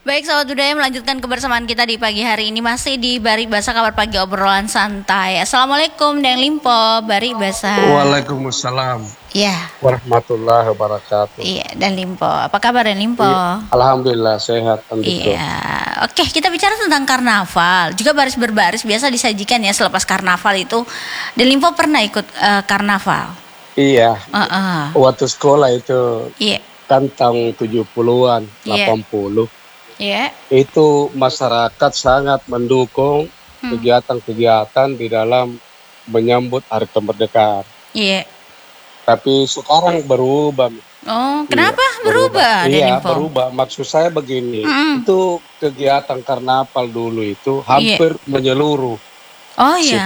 Baik Sobat Budaya, melanjutkan kebersamaan kita di pagi hari ini masih di Bari Basa Kabar Pagi Obrolan Santai. Assalamualaikum Deng Limpo, Bari Basa. Waalaikumsalam Iya, warahmatullahi wabarakatuh. iya Dan Limpo. Apa kabar Dan Limpo? Iya, alhamdulillah sehat Andiko. Iya, oke, kita bicara tentang karnaval. Juga baris berbaris biasa disajikan ya selepas karnaval itu. Dan Limpo pernah ikut karnaval? Iya, waktu sekolah itu Iya, kan tahun 70-an, Iya. 80. iya, Itu masyarakat sangat mendukung kegiatan-kegiatan di dalam menyambut Hari Kemerdekaan. iya. Tapi sekarang berubah. Oh, Iya, kenapa berubah Dan Iya, Limpo? berubah. Maksud saya begini, Mm-mm. itu kegiatan karnaval dulu itu hampir menyeluruh. Oh iya.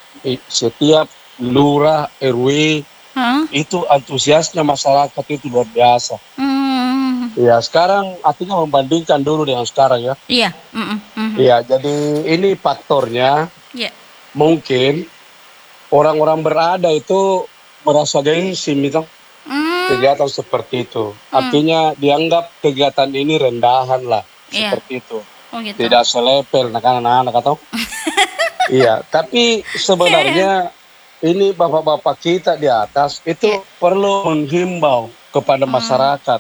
Setiap lurah, RW, Hah? itu antusiasnya masyarakat itu luar biasa. Ya, sekarang artinya membandingkan dulu dengan sekarang ya. Iya. Ya, jadi ini faktornya Iya. mungkin orang-orang berada itu merasa gengsi gitu. Kegiatan seperti itu. Artinya dianggap kegiatan ini rendahan lah. Iya. Seperti itu. Oh gitu. Tidak selepel anak-anak atau? Iya, tapi sebenarnya ini bapak-bapak kita di atas itu perlu menghimbau kepada masyarakat.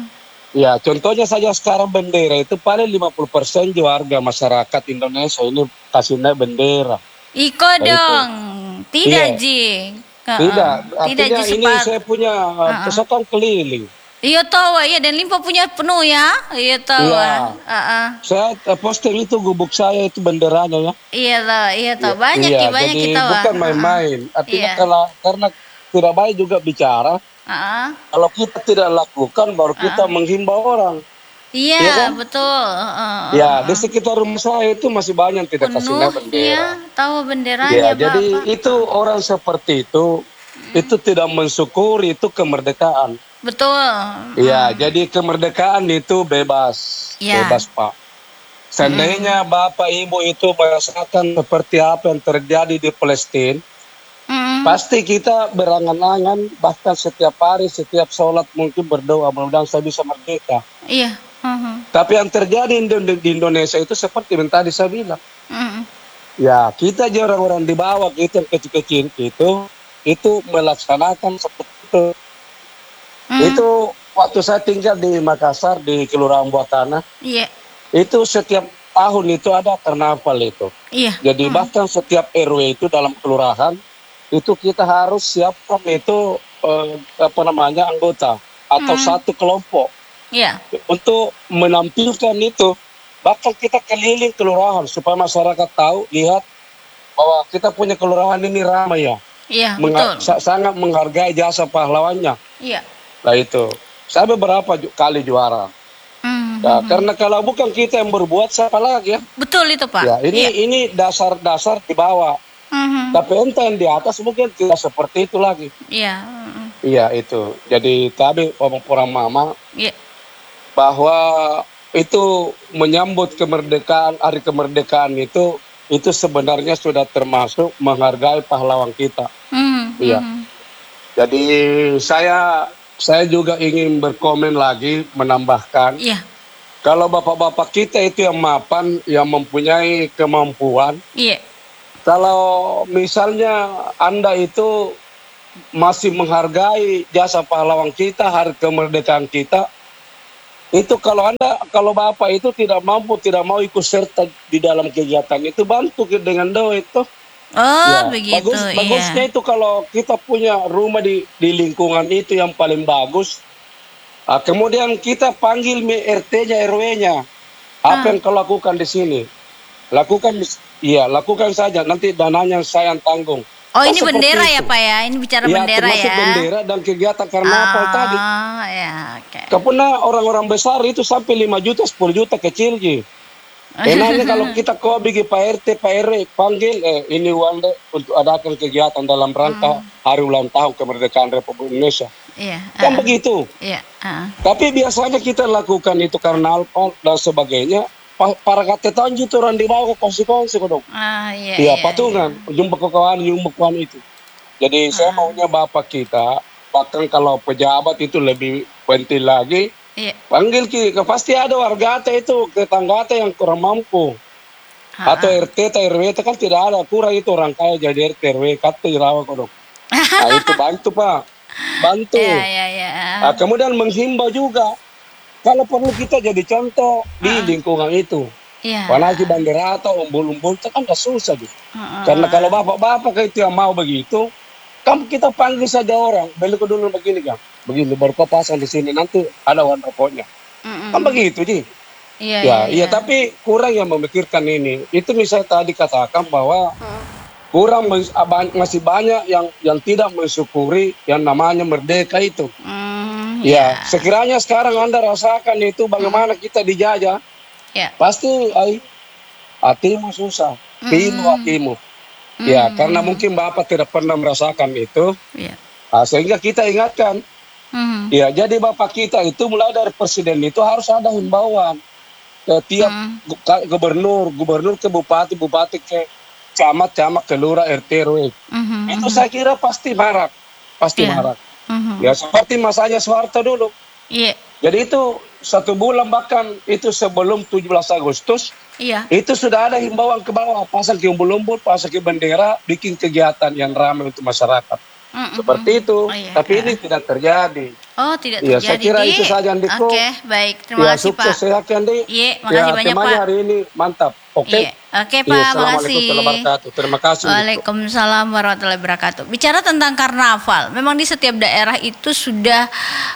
Ya, contohnya saja sekarang bendera itu paling 50% warga masyarakat Indonesia ini kasih naik bendera. Iko dong. Tidak, Iya. Ji. Tidak, artinya Ji, ini saya punya peserta keliling. Iya tahu, iya Dan Limpo punya penuh ya. Iya tahu. Iya. Saya posting itu gubuk saya itu benderanya ya. Iya tahu. Banyak Iya, banyak jadi kita bukan main-main. Artinya Iya. karena tidak baik juga bicara. Kalau kita tidak lakukan, baru kita menghimbau orang. Iya, Iya kan? betul. Ya, di sekitar rumah saya itu masih banyak yang tidak kasih naik bendera. Iya, tahu benderanya Ya, Bapak. jadi itu orang seperti itu tidak mensyukuri itu kemerdekaan. Betul. Ya, jadi kemerdekaan itu bebas, Iya. bebas Pak. Seandainya Bapak Ibu itu merasakan seperti apa yang terjadi di Palestina, pasti kita berangan-angan, bahkan setiap hari, setiap sholat mungkin berdoa, mudah-mudahan saya bisa merdeka. Iya. Tapi yang terjadi di Indonesia itu seperti yang tadi saya bilang. Ya, kita aja orang-orang di bawah gitu, yang kecil-kecil itu melaksanakan seperti itu. Itu waktu saya tinggal di Makassar, di Kelurahan Buatana, Iya. itu setiap tahun itu ada karnaval itu. Iya. Jadi bahkan setiap RW itu dalam kelurahan, itu kita harus siapkan itu anggota atau satu kelompok Iya. untuk menampilkan itu. Bahkan kita keliling kelurahan supaya masyarakat tahu, lihat bahwa kita punya kelurahan ini ramai ya. Iya, betul. Sangat menghargai jasa pahlawannya. Iya. Nah itu, saya beberapa kali juara. Ya, karena kalau bukan kita yang berbuat, siapa lagi ya? Betul itu Pak. Ya, ini dasar-dasar di bawah. Tapi entah yang di atas mungkin tidak seperti itu lagi. Iya. Iya itu. Jadi tadi orang mama Iya. bahwa itu menyambut kemerdekaan, hari kemerdekaan itu sebenarnya sudah termasuk menghargai pahlawan kita. Iya. Jadi saya juga ingin berkomen lagi, menambahkan. Iya. Kalau bapak-bapak kita itu yang mapan, yang mempunyai kemampuan. Iya. Kalau misalnya Anda itu masih menghargai jasa pahlawan kita, hari kemerdekaan kita, itu kalau Bapak itu tidak mampu, tidak mau ikut serta di dalam kegiatan itu, bantu dengan doa itu. Oh, begitu. Bagusnya itu kalau kita punya rumah di lingkungan itu yang paling bagus. Kemudian kita panggil RT-nya, RW-nya. Apa yang kau lakukan di sini? Lakukan saja. Nanti dananya saya yang tanggung. Oh, ini bendera ya Pak ya? Ini bicara bendera ya? Termasuk bendera dan kegiatan karnaval tadi. Ya, oke. Karena orang-orang besar itu sampai 5 juta, 10 juta kecil Ji. Enaknya kalau kita bikin Pak RT, Pak RW, panggil ini uang untuk adakan kegiatan dalam rangka hari ulang tahun kemerdekaan Republik Indonesia. Iya. Kan begitu. Iya. Tapi biasanya kita lakukan itu karena alpal dan sebagainya. Para kata itu orang di bawah konsekuensi dong. Iya. Patungan, jumpa kawan itu. Jadi saya maunya bapak kita, bahkan kalau pejabat itu lebih penting lagi, Iya. Panggil ki, pasti ada warga ate itu, tetangga ate yang kurang mampu. Atau RT, RW itu kan tidak ada, kurang itu orang kaya jadi RT, RW, kata rawa kodok. Nah itu bantu Pak, bantu. Iya, iya, iya. Nah, kemudian menghimbau juga, kalau perlu kita jadi contoh di lingkungan itu. Iya. Apalagi bandera atau umbul-umbul itu kan udah susah gitu. Karena kalau bapak-bapak itu yang mau begitu, kan kita panggil saja orang, beli dulu begini kan, begini baru kau pasang di sini nanti ada warna rokoknya. Kan begitu sih. Iya, Iya, tapi kurang yang memikirkan ini. Itu misalnya tadi katakan bahwa kurang masih banyak yang tidak mensyukuri yang namanya merdeka itu. Ya, sekiranya sekarang Anda rasakan itu bagaimana kita dijajah, pasti hatimu susah, pilu hatimu. Ya, karena mungkin Bapak tidak pernah merasakan itu, sehingga kita ingatkan. Ya, jadi Bapak kita itu mulai dari presiden itu harus ada himbauan ke tiap gubernur ke bupati ke camat ke lurah RT RW. Itu saya kira pasti marak, marak. Ya seperti masanya Soeharto dulu. Jadi itu 1 bulan bahkan itu sebelum 17 Agustus, itu sudah ada himbauan ke bawah, pasang ke umbul-umbul, pasang ke bendera, bikin kegiatan yang ramai untuk masyarakat. Seperti itu, tapi ini tidak terjadi. Oh, tidak Ya, terjadi. saya kira itu saja, Andiko. Oke, baik. Terima kasih, sukses, Pak. sehat, Andi. Iya, makasih banyak, Pak. Temanya hari ini mantap. Oke. Oke, Pak. Makasih. Assalamualaikum warahmatullahi wabarakatuh. Terima kasih. Waalaikumsalam warahmatullahi wabarakatuh. Bicara tentang karnaval, memang di setiap daerah itu sudah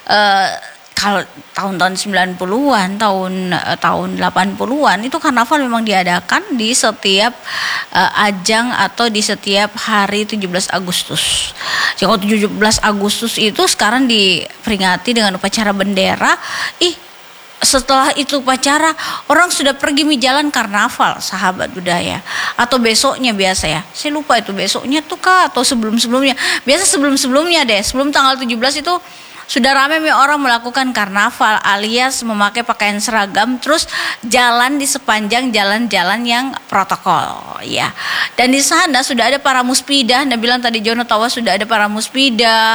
kalau tahun-tahun 90-an, tahun 80-an itu karnaval memang diadakan di setiap ajang atau di setiap hari 17 Agustus. Kalau 17 Agustus itu sekarang diperingati dengan upacara bendera. Setelah itu upacara orang sudah pergi jalan karnaval, sahabat budaya. Atau besoknya biasa ya. Saya lupa itu besoknya tuh kah atau sebelum-sebelumnya. Biasa sebelum-sebelumnya deh. Sebelum tanggal 17 itu sudah ramai orang melakukan karnaval alias memakai pakaian seragam terus jalan di sepanjang jalan-jalan yang protokol ya. Dan di sana sudah ada para muspida. Anda bilang tadi Jono tahu sudah ada para muspida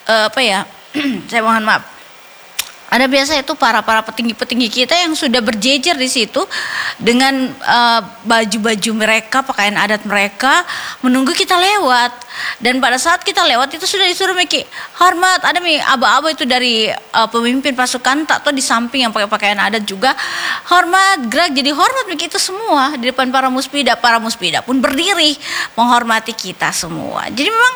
saya mohon maaf. Ada biasa itu para petinggi-petinggi kita yang sudah berjejer di situ dengan baju-baju mereka, pakaian adat mereka menunggu kita lewat. Dan pada saat kita lewat itu sudah disuruh Miki hormat. Ada aba-aba itu dari pemimpin pasukan tak tahu di samping yang pakai pakaian adat juga hormat, gerak jadi hormat Miki itu semua di depan para muspida. Para muspida pun berdiri menghormati kita semua. Jadi memang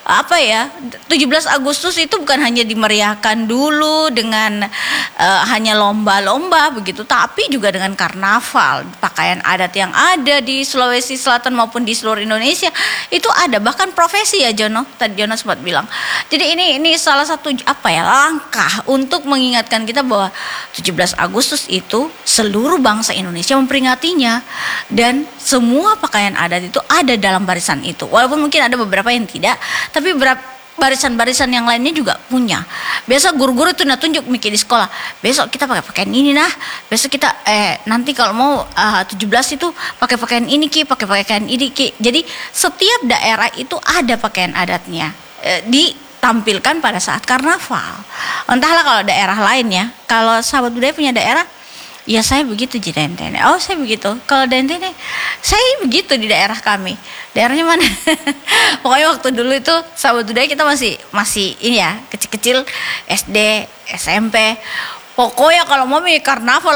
17 Agustus itu bukan hanya dimeriahkan dulu dengan hanya lomba-lomba begitu, tapi juga dengan karnaval, pakaian adat yang ada di Sulawesi Selatan maupun di seluruh Indonesia itu ada, bahkan profesi ya Jono, tadi Jono sempat bilang. Jadi ini salah satu langkah untuk mengingatkan kita bahwa 17 Agustus itu seluruh bangsa Indonesia memperingatinya dan semua pakaian adat itu ada dalam barisan itu. Walaupun mungkin ada beberapa yang tidak, tapi barisan-barisan yang lainnya juga punya. Biasa guru-guru itu tunjuk Miki di sekolah. Besok kita pakai pakaian ini besok kita nanti kalau mau 17 itu pakai pakaian ini Ki, pakai pakaian ini Ki. Jadi setiap daerah itu ada pakaian adatnya ditampilkan pada saat karnaval. Entahlah kalau daerah lain ya. Kalau sahabat budaya punya daerah, ya saya begitu di Dentene. Oh saya begitu. Kalau Dentene saya begitu di daerah kami. Daerahnya mana? Pokoknya waktu dulu itu sahabat budaya kita masih ini ya kecil-kecil SD, SMP. Pokoknya kalau mau karnaval